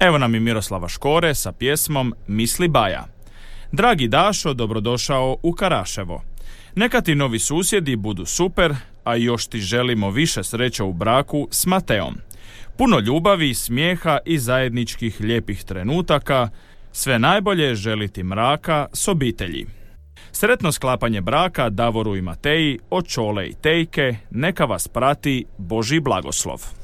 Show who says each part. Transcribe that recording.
Speaker 1: Evo nam i Miroslava Škore sa pjesmom Misli Baja. Dragi Dašo, dobrodošao u Karaševo. Neka ti novi susjedi budu super, a još ti želimo više sreće u braku s Mateom. Puno ljubavi, smijeha i zajedničkih lijepih trenutaka. Sve najbolje želi ti Mraka s obitelji. Sretno sklapanje braka Davoru i Mateji od Čole i Tejke, neka vas prati Božji blagoslov.